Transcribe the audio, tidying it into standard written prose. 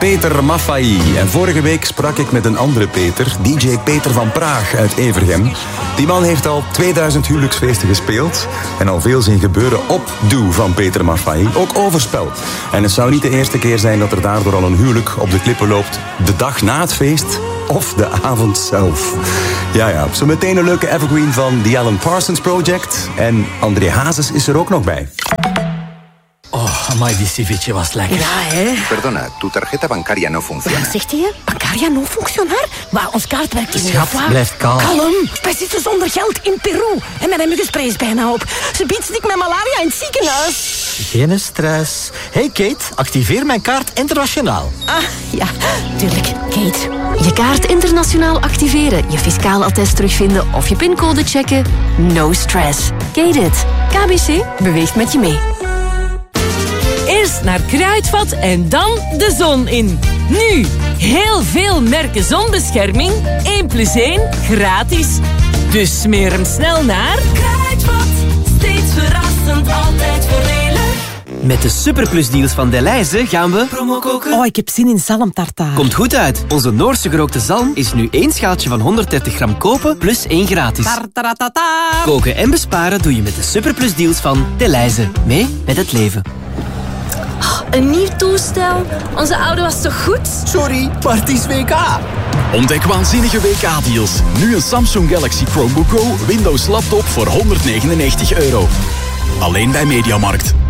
Peter Maffay. En vorige week sprak ik met een andere Peter, DJ Peter van Praag uit Evergem. Die man heeft al 2000 huwelijksfeesten gespeeld en al veel zien gebeuren op Doe van Peter Maffay. Ook overspel. En het zou niet de eerste keer zijn dat er daardoor al een huwelijk op de klippen loopt. De dag na het feest of de avond zelf. Ja, zo meteen een leuke evergreen van The Alan Parsons Project. En André Hazes is er ook nog bij. Oh, amai, die ceviche was lekker. Ja, hè. Perdona, tu tarjeta bancaria no funciona. Wat zegt hij? Bancaria non functionar? Maar ons kaart werkt in Schat, Europa. blijf kalm. Kalm. Wij zitten zonder geld in Peru. En mijn muggenspray is bijna op. Ze biedt stik met malaria in het ziekenhuis. Geen stress. Hey Kate, activeer mijn kaart internationaal. Ah, ja, tuurlijk. Kate. Je kaart internationaal activeren, je fiscaal attest terugvinden of je pincode checken. No stress. Kate it. KBC beweegt met je mee. Eerst naar Kruidvat en dan de zon in. Nu, heel veel merken zonbescherming. 1+1 gratis. Dus smeer hem snel naar Kruidvat. Steeds verrassend, altijd voordelig. Met de Superplus-deals van Delhaize gaan we promo koken. Oh, ik heb zin in zalmtartaar. Komt goed uit. Onze Noorse gerookte zalm is nu 1 schaaltje van 130 gram kopen plus 1 gratis. Tartaratata. Koken en besparen doe je met de Superplus-deals van Delhaize. Mee met het leven. Een nieuw toestel? Onze oude was toch goed? Sorry, maar het is WK. Ontdek waanzinnige WK-deals. Nu een Samsung Galaxy Chromebook Go Windows laptop voor €199. Alleen bij Mediamarkt.